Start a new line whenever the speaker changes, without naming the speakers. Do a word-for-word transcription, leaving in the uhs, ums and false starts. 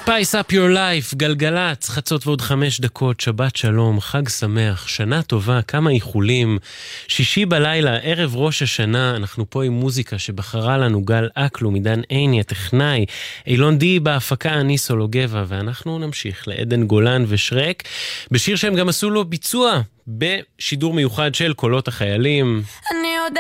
Spice Up Your Life, גלגלת, חצות ועוד חמש דקות, שבת שלום, חג שמח, שנה טובה, כמה איחולים, שישי בלילה, ערב ראש השנה, אנחנו פה עם מוזיקה שבחרה לנו גל אקלו, מדן עיני, הטכנאי, אילון די בהפקה, אני סולוגבה, ואנחנו נמשיך לעדן גולן ושרק, בשיר שהם גם עשו לו ביצוע, בשידור מיוחד של קולות החיילים.